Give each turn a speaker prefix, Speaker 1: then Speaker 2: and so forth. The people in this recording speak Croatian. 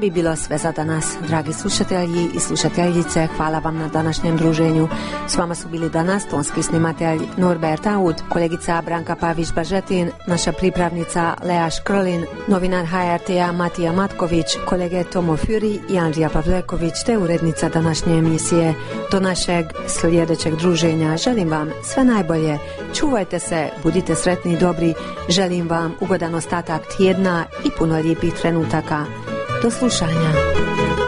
Speaker 1: bi bilo sve za danas. Dragi slušatelji i slušateljice, hvala vam na današnjem druženju. S vama su bili danas tonski snimatelj Norbert Aud, kolegica Branka Pavić-Bažetin, naša pripravnica Lea Škrlin, novinar HRT-a Matija Matković, kolege Tomo Fjuri i Andrija Pavleković te urednica današnje emisije. Do našeg sljedećeg druženja želim vam sve najbolje. Čuvajte se, budite sretni i dobri. Želim vam ugodan ostatak tjedna i puno lijepih trenutaka. Do slušanja.